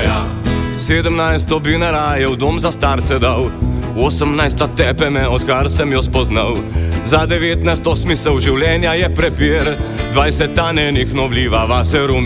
17 bi naraje v dom za starce dal, 18 tepe me, odkar sem jo spoznal. Za 19 smisel življenja je prepir, 20 nenih nobljiva vase rum.